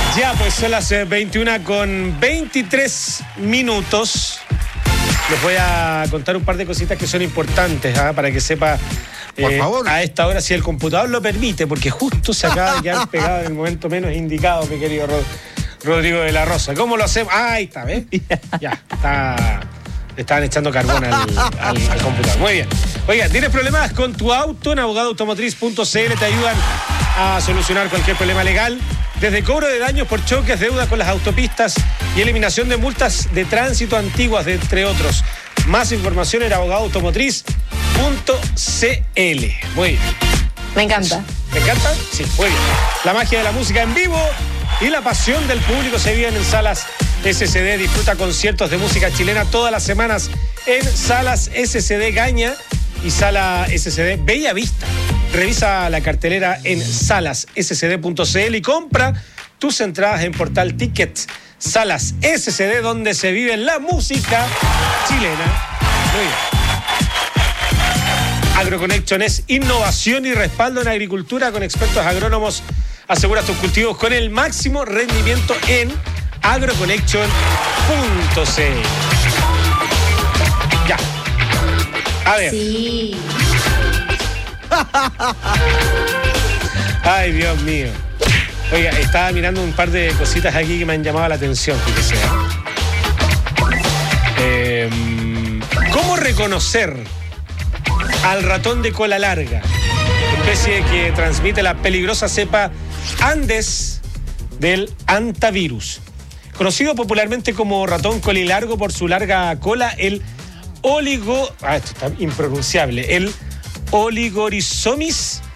Ya, pues son las 21:23. Les voy a contar un par de cositas que son importantes, para que sepa, por favor, a esta hora, si el computador lo permite, porque justo se acaba de quedar pegado en el momento menos indicado, mi querido Rodrigo de la Rosa. ¿Cómo lo hacemos? Ahí está, ¿ves? Ya, está. Le estaban echando carbón al computador. Muy bien. Oiga, ¿tienes problemas con tu auto? En abogadoautomotriz.cl te ayudan a solucionar cualquier problema legal, desde cobro de daños por choques, deuda con las autopistas y eliminación de multas de tránsito antiguas, entre otros. Más información en abogadoautomotriz.cl. Muy bien. Me encanta. ¿Te encanta? Sí, muy bien. La magia de la música en vivo y la pasión del público se viven en Salas SCD. Disfruta conciertos de música chilena todas las semanas en Salas SCD Gaña y Sala SCD Bella Vista. Revisa la cartelera en salasscd.cl y compra tus entradas en Portal Tickets. Salas SCD, donde se vive la música chilena. Muy bien. AgroConnection es innovación y respaldo en agricultura con expertos agrónomos. Asegura tus cultivos con el máximo rendimiento en agroconnection.cl. Ya. A ver. Sí. Ay, Dios mío. Oiga, estaba mirando un par de cositas aquí que me han llamado la atención, fíjese. ¿Cómo reconocer al ratón de cola larga? Especie que transmite la peligrosa cepa Andes del hantavirus. Conocido popularmente como ratón colilargo por su larga cola, el esto está impronunciable. El Oligorhizomis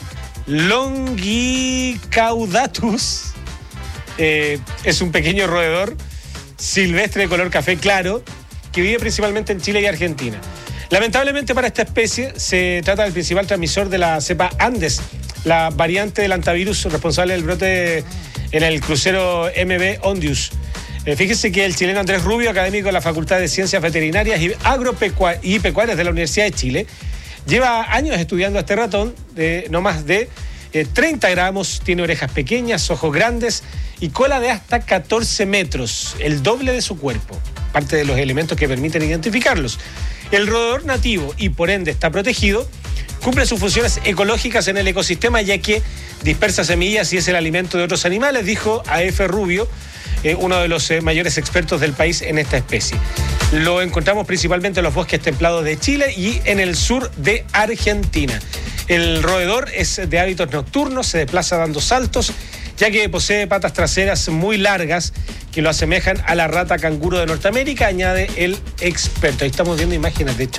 longicaudatus es un pequeño roedor silvestre de color café claro que vive principalmente en Chile y Argentina. Lamentablemente para esta especie se trata del principal transmisor de la cepa Andes, la variante del hantavirus responsable del brote en el crucero MV Ondius. Fíjese que el chileno Andrés Rubio, académico de la Facultad de Ciencias Veterinarias y Pecuarias de la Universidad de Chile, lleva años estudiando a este ratón de no más de 30 gramos, tiene orejas pequeñas, ojos grandes y cola de hasta 14 metros, el doble de su cuerpo, parte de los elementos que permiten identificarlos. El roedor nativo y por ende está protegido, cumple sus funciones ecológicas en el ecosistema ya que dispersa semillas y es el alimento de otros animales, dijo A.F. Rubio, uno de los mayores expertos del país en esta especie. Lo encontramos principalmente en los bosques templados de Chile y en el sur de Argentina. El roedor es de hábitos nocturnos, se desplaza dando saltos, ya que posee patas traseras muy largas que lo asemejan a la rata canguro de Norteamérica, añade el experto. Ahí estamos viendo imágenes, de hecho,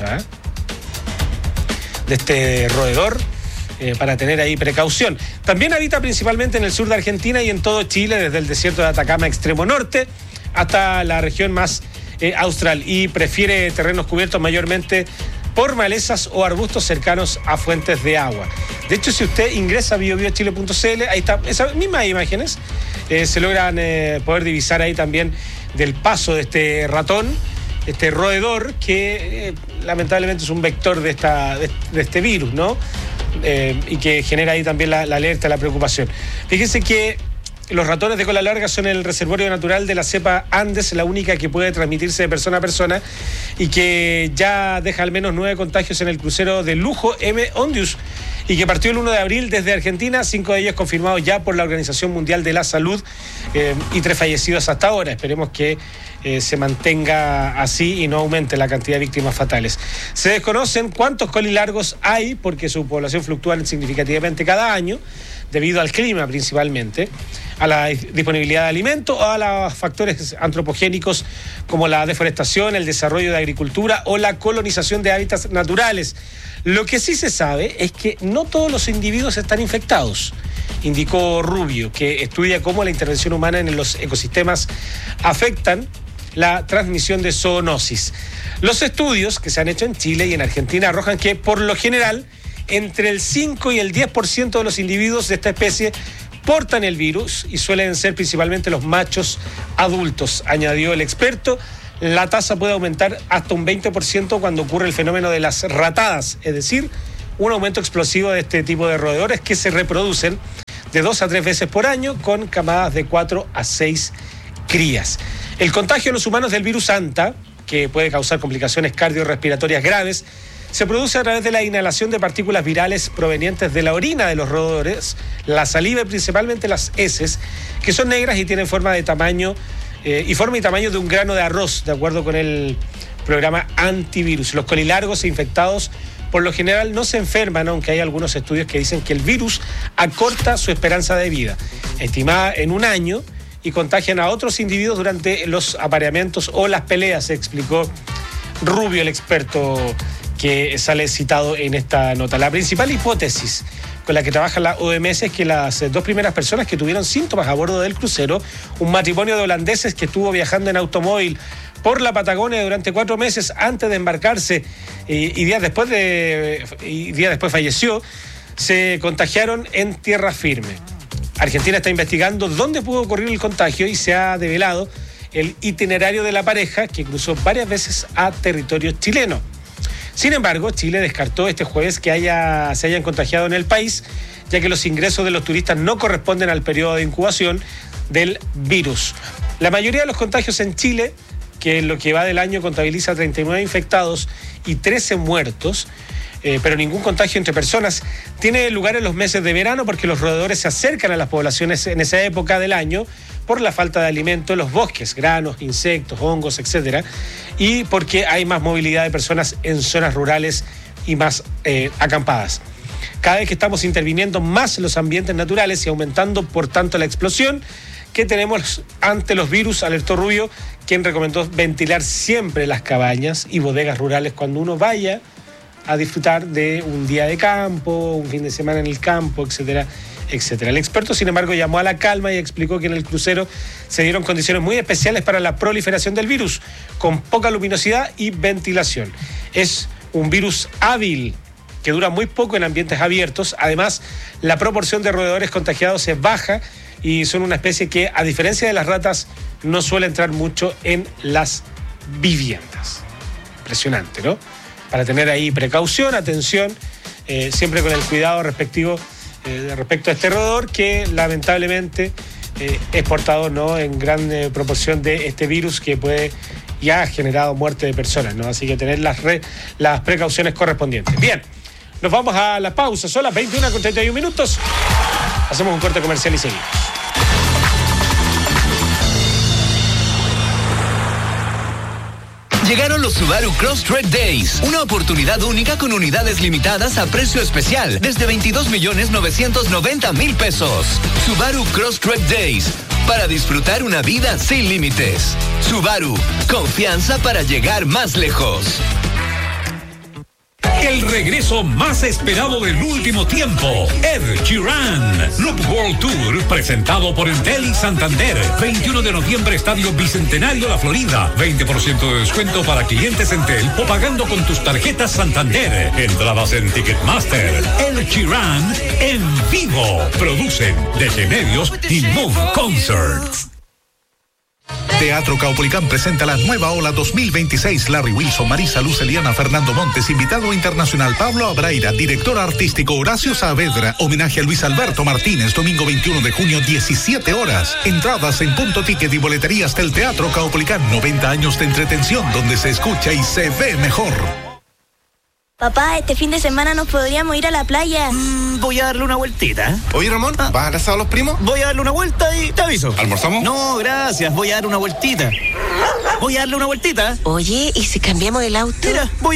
de este roedor, para tener ahí precaución. También habita principalmente en el sur de Argentina y en todo Chile, desde el desierto de Atacama extremo norte hasta la región más austral, y prefiere terrenos cubiertos mayormente por malezas o arbustos cercanos a fuentes de agua. De hecho, si usted ingresa a biobiochile.cl, ahí está, esas mismas imágenes se logran poder divisar ahí también del paso de este ratón, este roedor que lamentablemente es un vector de este virus, ¿no? Y que genera ahí también la alerta, la preocupación. Fíjense que los ratones de cola larga son el reservorio natural de la cepa Andes, la única que puede transmitirse de persona a persona y que ya deja al menos 9 contagios en el crucero de lujo M. Ondius y que partió el 1 de abril desde Argentina, 5 de ellos confirmados ya por la Organización Mundial de la Salud y 3 fallecidos hasta ahora. Esperemos que se mantenga así y no aumente la cantidad de víctimas fatales. Se desconocen cuántos colilargos hay porque su población fluctúa significativamente cada año debido al clima principalmente, a la disponibilidad de alimentos o a los factores antropogénicos como la deforestación, el desarrollo de agricultura o la colonización de hábitats naturales. Lo que sí se sabe es que no todos los individuos están infectados, indicó Rubio, que estudia cómo la intervención humana en los ecosistemas afectan la transmisión de zoonosis. Los estudios que se han hecho en Chile y en Argentina arrojan que, por lo general, entre el 5 y el 10% de los individuos de esta especie portan el virus y suelen ser principalmente los machos adultos, añadió el experto. La tasa puede aumentar hasta un 20% cuando ocurre el fenómeno de las ratadas, es decir, un aumento explosivo de este tipo de roedores que se reproducen de 2 a 3 veces por año, con camadas de 4 a 6 crías. El contagio en los humanos del virus Anta, que puede causar complicaciones cardiorrespiratorias graves, se produce a través de la inhalación de partículas virales provenientes de la orina de los roedores, la saliva y principalmente las heces, que son negras y tienen forma y tamaño de un grano de arroz, de acuerdo con el programa Antivirus. Los colilargos e infectados por lo general no se enferman, aunque hay algunos estudios que dicen que el virus acorta su esperanza de vida, estimada en 1 año, y contagian a otros individuos durante los apareamientos o las peleas, explicó Rubio, el experto que sale citado en esta nota. La principal hipótesis con la que trabaja la OMS es que las 2 primeras personas que tuvieron síntomas a bordo del crucero, un matrimonio de holandeses que estuvo viajando en automóvil por la Patagonia durante 4 meses antes de embarcarse y días después falleció, se contagiaron en tierra firme. Argentina está investigando dónde pudo ocurrir el contagio y se ha develado el itinerario de la pareja, que cruzó varias veces a territorio chileno. Sin embargo, Chile descartó este jueves que se hayan contagiado en el país, ya que los ingresos de los turistas no corresponden al periodo de incubación del virus. La mayoría de los contagios en Chile, que en lo que va del año contabiliza 39 infectados y 13 muertos, pero ningún contagio entre personas, tiene lugar en los meses de verano porque los roedores se acercan a las poblaciones en esa época del año por la falta de alimento en los bosques, granos, insectos, hongos, etcétera, y porque hay más movilidad de personas en zonas rurales y más acampadas. Cada vez que estamos interviniendo más en los ambientes naturales y aumentando, por tanto, la explosión que tenemos ante los virus, alertó Rubio, quien recomendó ventilar siempre las cabañas y bodegas rurales cuando uno vaya a disfrutar de un día de campo, un fin de semana en el campo, etcétera, etcétera. El experto, sin embargo, llamó a la calma y explicó que en el crucero se dieron condiciones muy especiales para la proliferación del virus, con poca luminosidad y ventilación. Es un virus hábil que dura muy poco en ambientes abiertos. Además, la proporción de roedores contagiados es baja y son una especie que, a diferencia de las ratas, no suele entrar mucho en las viviendas. Impresionante, ¿no? Para tener ahí precaución, atención, siempre con el cuidado respecto a este roedor que lamentablemente es portador, ¿no?, en gran proporción de este virus que ya ha generado muerte de personas, ¿no? Así que tener las precauciones correspondientes. Bien, nos vamos a la pausa, son las 21:31. Hacemos un corte comercial y seguimos. Llegaron los Subaru Crosstrek Days, una oportunidad única con unidades limitadas a precio especial, desde 22.990.000 pesos. Subaru Crosstrek Days, para disfrutar una vida sin límites. Subaru, confianza para llegar más lejos. El regreso más esperado del último tiempo, Ed Sheeran. Loop World Tour, presentado por Entel y Santander. 21 de noviembre, Estadio Bicentenario, La Florida. 20% de descuento para clientes Entel o pagando con tus tarjetas Santander. Entradas en Ticketmaster. Ed Sheeran en vivo. Producen Desde Medios y Move Concerts. Teatro Caupolicán presenta la nueva ola 2026. Larry Wilson, Marisa Luz, Eliana, Fernando Montes, invitado internacional Pablo Abraira, director artístico Horacio Saavedra, homenaje a Luis Alberto Martínez, domingo 21 de junio, 17 horas. Entradas en Punto Ticket y boleterías del Teatro Caupolicán. 90 años de entretención donde se escucha y se ve mejor. Papá, este fin de semana nos podríamos ir a la playa. Voy a darle una vueltita. Oye, Ramón, ¿vas al asado a los primos? Voy a darle una vuelta y te aviso. ¿Almorzamos? No, gracias, voy a darle una vueltita. Voy a darle una vueltita. Oye, ¿y si cambiamos el auto? Mira, voy